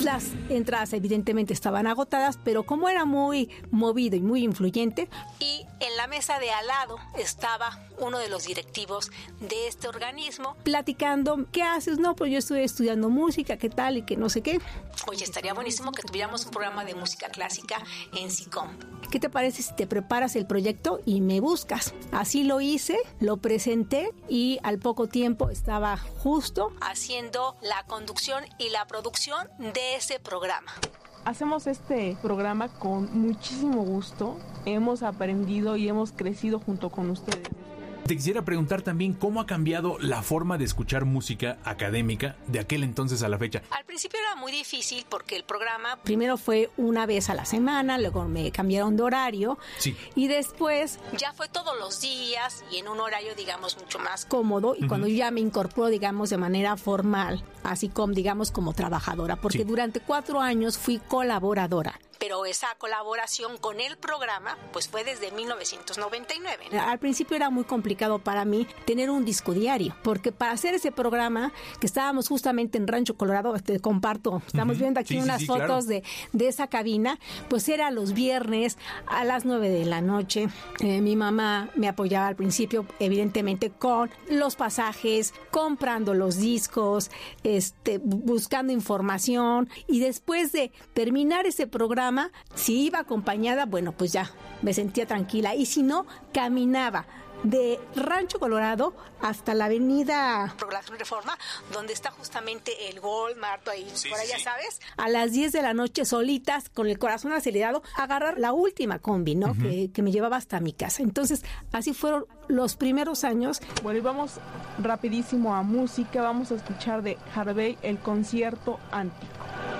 Las entradas evidentemente estaban agotadas, pero como era muy movido y muy influyente, y en la mesa de al lado estaba uno de los directivos de este organismo platicando, ¿qué haces? No, pues yo estoy estudiando música, ¿qué tal? Y que no sé qué. Oye, estaría buenísimo que tuviéramos un programa de música clásica en SICOM. ¿Qué te parece si te preparas el proyecto y me buscas? Así lo hice, lo presenté y al poco tiempo estaba justo haciendo la conducción y la producción de ese programa. Hacemos este programa con muchísimo gusto. Hemos aprendido y hemos crecido junto con ustedes. Te quisiera preguntar también cómo ha cambiado la forma de escuchar música académica de aquel entonces a la fecha. Al principio era muy difícil porque el programa primero fue una vez a la semana, luego me cambiaron de horario, sí, y después ya fue todos los días y en un horario, digamos, mucho más cómodo. Y cuando yo ya me incorporo, digamos, de manera formal, así como, digamos, como trabajadora, porque durante 4 años fui colaboradora. Pero esa colaboración con el programa pues fue desde 1999. Al principio era muy complicado para mí tener un disco diario, porque para hacer ese programa, que estábamos justamente en Rancho Colorado, te comparto, estamos viendo aquí unas fotos claro, de esa cabina, pues era los viernes a las 9 de la noche. Mi mamá me apoyaba al principio, evidentemente, con los pasajes, comprando los discos, buscando información, y después de terminar ese programa, si iba acompañada, bueno, pues ya me sentía tranquila, y si no, caminaba de Rancho Colorado hasta la avenida Programación Reforma, donde está justamente el Walmart, ahí por allá, ¿sabes? A las 10 de la noche, solitas, con el corazón acelerado, agarrar la última combi, ¿no? Que me llevaba hasta mi casa. Entonces, así fueron los primeros años. Bueno, y vamos rapidísimo a música. Vamos a escuchar de Harvey el concierto Antico.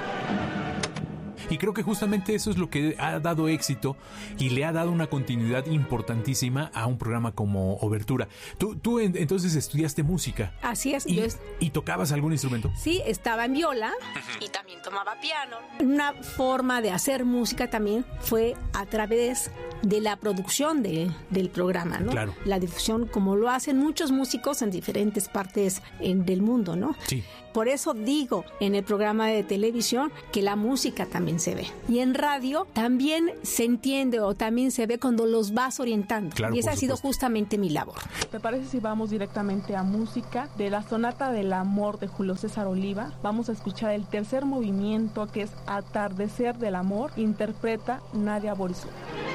Y creo que justamente eso es lo que ha dado éxito y le ha dado una continuidad importantísima a un programa como Obertura. Tú entonces estudiaste música. Así es. ¿Y tocabas algún instrumento? Sí, estaba en viola y también tomaba piano. Una forma de hacer música también fue a través de la producción del programa, ¿no? Claro. La difusión, como lo hacen muchos músicos en diferentes partes del mundo, ¿no? Sí. Por eso digo en el programa de televisión que la música también se ve. Y en radio también se entiende o también se ve cuando los vas orientando. Claro, y esa ha sido justamente mi labor. ¿Te parece si vamos directamente a música? De la Sonata del Amor de Julio César Oliva, vamos a escuchar el tercer movimiento, que es Atardecer del Amor. Interpreta Nadia Borisov.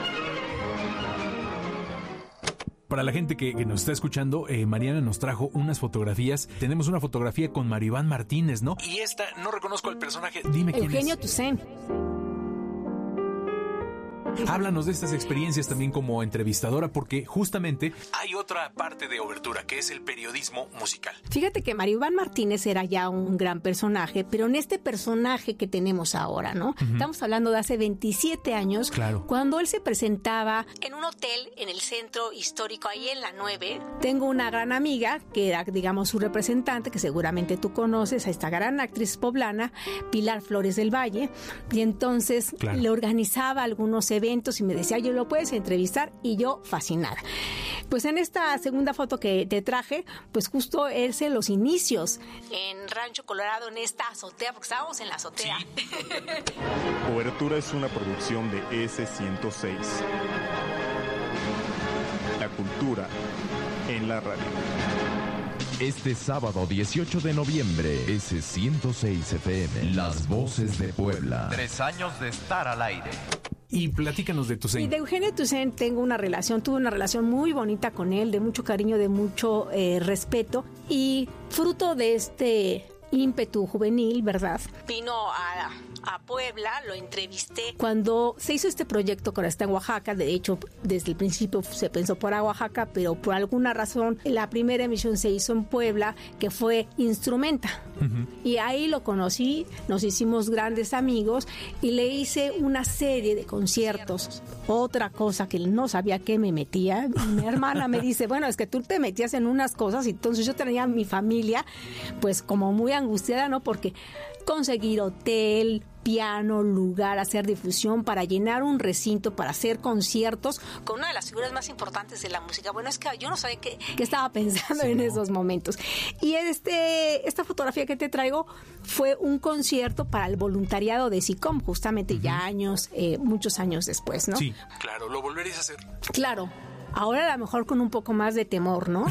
Para la gente que nos está escuchando, Mariana nos trajo unas fotografías. Tenemos una fotografía con Maribán Martínez, ¿no? Y esta, no reconozco al personaje. Dime quién es. Eugenio Toussaint. Háblanos de estas experiencias también como entrevistadora, porque justamente hay otra parte de Obertura, que es el periodismo musical. Fíjate que Maribán Martínez era ya un gran personaje, pero en este personaje que tenemos ahora, ¿no? Estamos hablando de hace 27 años, claro, cuando él se presentaba en un hotel en el centro histórico, ahí en la 9. Tengo una gran amiga, que era, digamos, su representante, que seguramente tú conoces, a esta gran actriz poblana, Pilar Flores del Valle, y entonces le organizaba algunos eventos y me decía, oye, ¿lo puedes entrevistar? Y yo fascinada. Pues en esta segunda foto que te traje, pues justo es en los inicios en Rancho Colorado, en esta azotea, porque estábamos en la azotea. Sí. Obertura es una producción de S106. La cultura en la radio. Este sábado 18 de noviembre, S106 FM, Las Voces de Puebla. 3 años de estar al aire. Y platícanos de Toussaint. Y de Eugenio Toussaint tuve una relación muy bonita con él, de mucho cariño, de mucho respeto, y fruto de este ímpetu juvenil, ¿verdad? Vino a Puebla, lo entrevisté. Cuando se hizo este proyecto que ahora está en Oaxaca, de hecho, desde el principio se pensó para Oaxaca, pero por alguna razón la primera emisión se hizo en Puebla, que fue Instrumenta. Y ahí lo conocí, nos hicimos grandes amigos y le hice una serie de conciertos. Otra cosa que no sabía que me metía, mi hermana me dice, bueno, es que tú te metías en unas cosas, y entonces yo tenía a mi familia pues como muy angustiada, ¿no? Porque conseguir hotel, piano, lugar, hacer difusión para llenar un recinto, para hacer conciertos con una de las figuras más importantes de la música. Bueno, es que yo no sabía qué estaba pensando en esos momentos. Y esta fotografía que te traigo fue un concierto para el voluntariado de SICOM, justamente ya muchos años después, ¿no? Sí, claro, ¿lo volverías a hacer? Claro. Ahora a lo mejor con un poco más de temor, ¿no?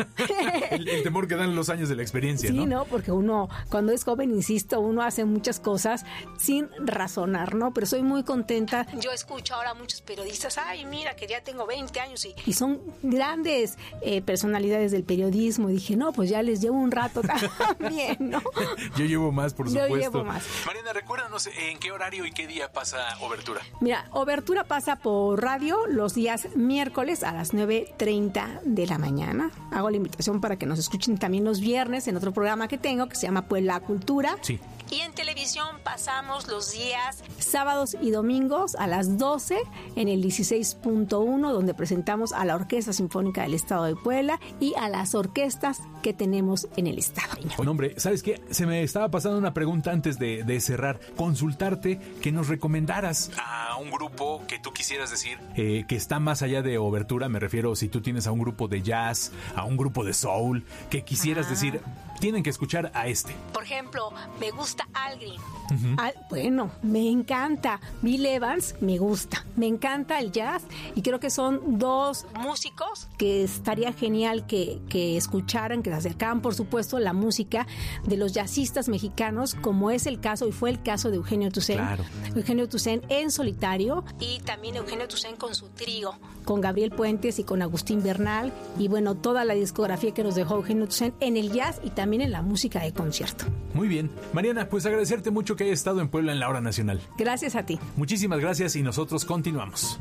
el temor que dan los años de la experiencia, ¿no? Sí, ¿no? Porque uno, cuando es joven, insisto, uno hace muchas cosas sin razonar, ¿no? Pero soy muy contenta. Yo escucho ahora a muchos periodistas, ay, mira, que ya tengo 20 años y son grandes personalidades del periodismo. Y dije, no, pues ya les llevo un rato también, ¿no? Yo llevo más, por supuesto. Yo llevo más. Mariana, recuérdanos en qué horario y qué día pasa Obertura. Mira, Obertura pasa por radio los días miércoles a las 9:30 de la mañana. Hago la invitación para que nos escuchen también los viernes en otro programa que tengo que se llama Puebla Cultura. Sí. Y en televisión pasamos los días sábados y domingos a las 12 en el 16.1, donde presentamos a la Orquesta Sinfónica del Estado de Puebla y a las orquestas que tenemos en el estado. Bueno, hombre, ¿sabes qué? Se me estaba pasando una pregunta antes de cerrar. Consultarte que nos recomendaras a un grupo que tú quisieras decir que está más allá de Obertura. Me refiero si tú tienes a un grupo de jazz, a un grupo de soul, que quisieras decir, tienen que escuchar a este. Por ejemplo, me gusta Algreen. Bueno, me encanta. Bill Evans, me gusta. Me encanta el jazz y creo que son dos músicos que estaría genial que escucharan, que se acercaran, por supuesto, la música de los jazzistas mexicanos, como es el caso y fue el caso de Eugenio Toussaint. Claro. Eugenio Toussaint en solitario y también Eugenio Toussaint con su trío, con Gabriel Puentes y con Agustín Bernal y bueno, toda la discografía que nos dejó Eugenio Toussaint en el jazz y también en la música de concierto. Muy bien. Mariana, pues agradecerte mucho que hayas estado en Puebla en la Hora Nacional. Gracias a ti. Muchísimas gracias y nosotros continuamos.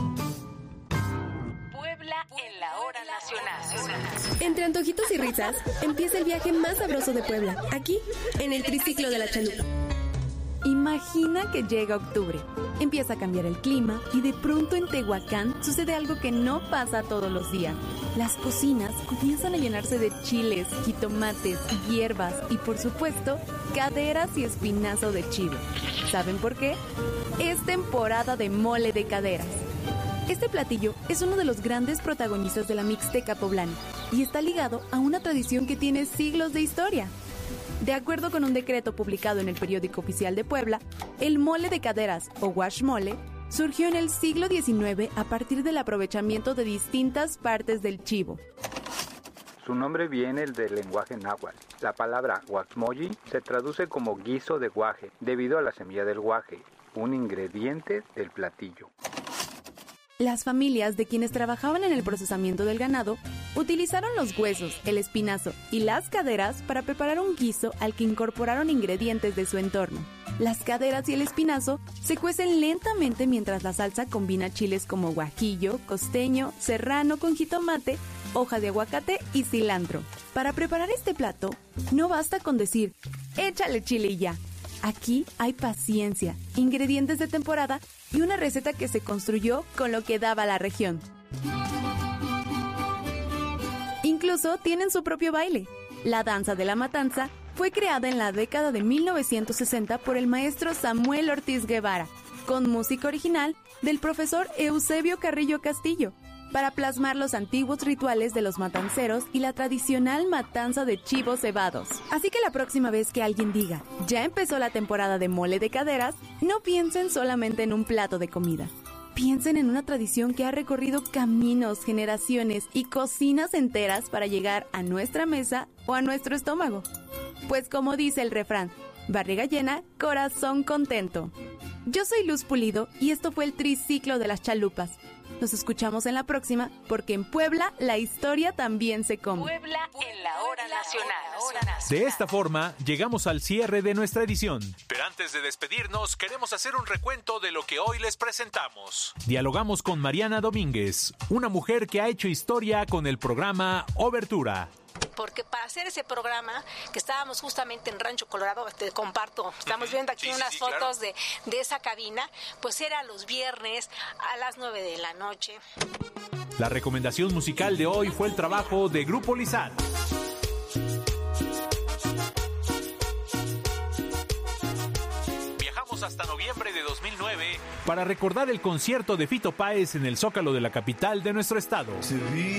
Puebla en la Hora Nacional. Entre antojitos y risas, empieza el viaje más sabroso de Puebla, aquí, en el Triciclo de la Chalupa. Imagina que llega octubre, empieza a cambiar el clima y de pronto en Tehuacán sucede algo que no pasa todos los días. Las cocinas comienzan a llenarse de chiles, jitomates, hierbas y por supuesto, caderas y espinazo de chivo. ¿Saben por qué? Es temporada de mole de caderas. Este platillo es uno de los grandes protagonistas de la Mixteca poblana y está ligado a una tradición que tiene siglos de historia. De acuerdo con un decreto publicado en el Periódico Oficial de Puebla, el mole de caderas, o guaxmole, surgió en el siglo XIX a partir del aprovechamiento de distintas partes del chivo. Su nombre viene del lenguaje náhuatl. La palabra guaxmoyi se traduce como guiso de guaje, debido a la semilla del guaje, un ingrediente del platillo. Las familias de quienes trabajaban en el procesamiento del ganado utilizaron los huesos, el espinazo y las caderas para preparar un guiso al que incorporaron ingredientes de su entorno. Las caderas y el espinazo se cuecen lentamente mientras la salsa combina chiles como guajillo, costeño, serrano con jitomate, hoja de aguacate y cilantro. Para preparar este plato, no basta con decir, échale chile y ya. Aquí hay paciencia, ingredientes de temporada y una receta que se construyó con lo que daba la región. Incluso tienen su propio baile. La danza de la matanza fue creada en la década de 1960 por el maestro Samuel Ortiz Guevara, con música original del profesor Eusebio Carrillo Castillo, para plasmar los antiguos rituales de los matanceros y la tradicional matanza de chivos cebados. Así que la próxima vez que alguien diga, ya empezó la temporada de mole de caderas, no piensen solamente en un plato de comida. Piensen en una tradición que ha recorrido caminos, generaciones y cocinas enteras para llegar a nuestra mesa o a nuestro estómago. Pues como dice el refrán, barriga llena, corazón contento. Yo soy Luz Pulido y esto fue el Triciclo de las Chalupas. Nos escuchamos en la próxima, porque en Puebla la historia también se come. Puebla en la Hora Nacional. De esta forma, llegamos al cierre de nuestra edición. Pero antes de despedirnos, queremos hacer un recuento de lo que hoy les presentamos. Dialogamos con Mariana Domínguez, una mujer que ha hecho historia con el programa Obertura. Porque para hacer ese programa, que estábamos justamente en Rancho Colorado, te comparto, estamos viendo aquí unas fotos claro. de esa cabina, pues era los viernes a las 9 de la noche. La recomendación musical de hoy fue el trabajo de Grupo Lizar. Viajamos hasta noviembre de 2009 para recordar el concierto de Fito Páez en el Zócalo de la capital de nuestro estado.